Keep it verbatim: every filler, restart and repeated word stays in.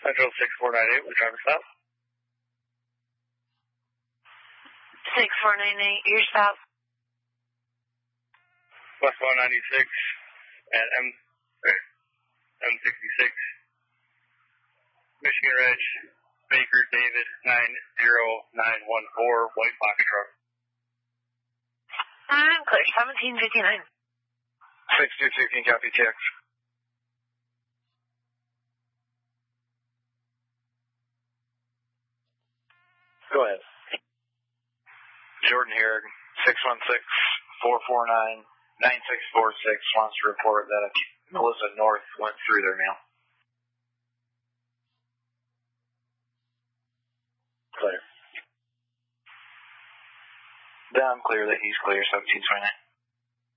Central six four nine eight, we're driving stop. six four nine eight, your stop. Westbound ninety-six at M, M sixty-six. Michigan Ridge, Baker David nine zero nine one four, white pocket truck. I'm clear, seventeen fifty-nine. six two two, can you copy T X? Go ahead. Jordan here, six one six, four four nine, nine six four six, wants to report that Melissa North went through their mail. Clear. Then I'm clear that he's clear, seventeen twenty-nine.